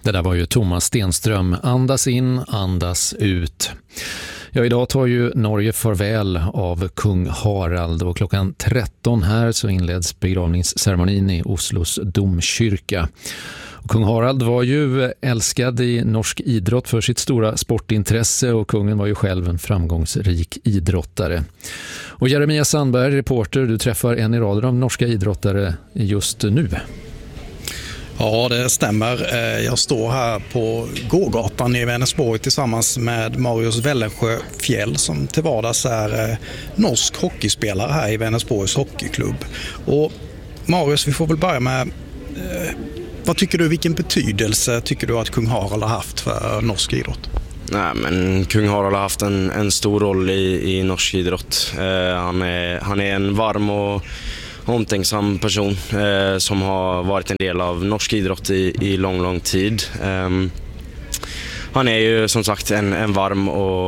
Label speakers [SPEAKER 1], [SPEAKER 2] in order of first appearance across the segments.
[SPEAKER 1] Det där var ju Thomas Stenström. Andas in, andas ut. Ja, idag tar ju Norge farväl av kung Harald och klockan 13 här så inleds begravningsceremonin i Oslos domkyrka. Och kung Harald var ju älskad i norsk idrott för sitt stora sportintresse och kungen var ju själv en framgångsrik idrottare. Och Jeremias Sandberg, reporter, du träffar en i raden av norska idrottare just nu.
[SPEAKER 2] Ja, det stämmer. Jag står här på gågatan i Vänersborg tillsammans med Marius Wellensjö Fjell som till vardags är norsk hockeyspelare här i Vänersborgs hockeyklubb. Och Marius, vi får väl börja med vad tycker du, vilken betydelse tycker du att kung Harald har haft för norsk idrott?
[SPEAKER 3] Nej, men kung Harald har haft en stor roll i norsk idrott. Han är en varm och omtänksam person som har varit en del av norsk idrott i lång tid. Han är ju som sagt en varm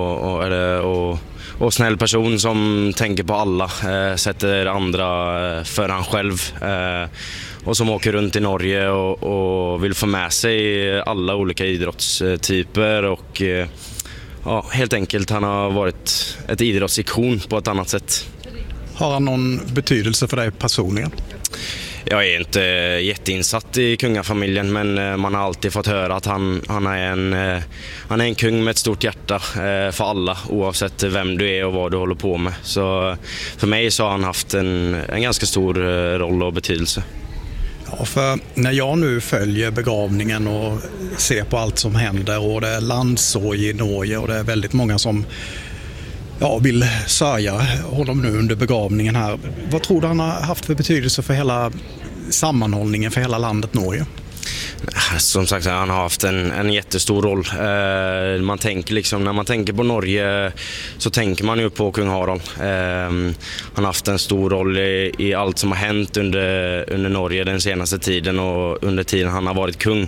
[SPEAKER 3] och snäll person som tänker på alla, sätter andra för han själv och som åker runt i Norge och vill få med sig alla olika idrottstyper och ja, helt enkelt han har varit ett idrottsikon på ett annat sätt.
[SPEAKER 2] Har han någon betydelse för dig personligen?
[SPEAKER 3] Jag är inte jätteinsatt i kungafamiljen men man har alltid fått höra att han är en kung med ett stort hjärta för alla oavsett vem du är och vad du håller på med. Så för mig så har han haft en ganska stor roll och betydelse.
[SPEAKER 2] Ja, för när jag nu följer begravningen och ser på allt som händer och det är landsorg i Norge och det är väldigt många som vill sörja honom nu under begravningen här. Vad tror du han har haft för betydelse för hela sammanhållningen för hela landet Norge?
[SPEAKER 3] Som sagt, han har haft en jättestor roll. Man tänker när man tänker på Norge så tänker man ju på kung Harald. Han har haft en stor roll i allt som har hänt under Norge den senaste tiden och under tiden han har varit kung.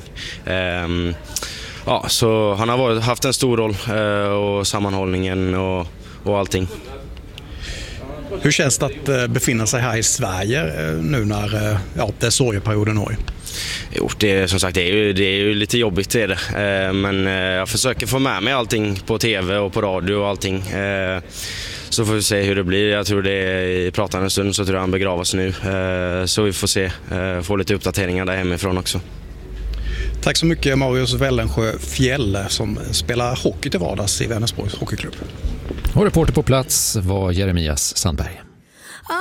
[SPEAKER 3] Så han har haft en stor roll och sammanhållningen och allting.
[SPEAKER 2] Hur känns det att befinna sig här i Sverige nu när det är sorgeperioden i Norge?
[SPEAKER 3] Jo, det är ju lite jobbigt är det. Men jag försöker få med mig allting på tv och på radio och allting. Så får vi se hur det blir. Jag tror det är i pratande stund så tror jag han begravas nu. Så vi får se, få lite uppdateringar där hemifrån också.
[SPEAKER 2] Tack så mycket Marius Wellensjö Fjell som spelar hockey till vardags i Vänersborgs hockeyklubb.
[SPEAKER 1] Och reporter på plats var Jeremias Sandberg.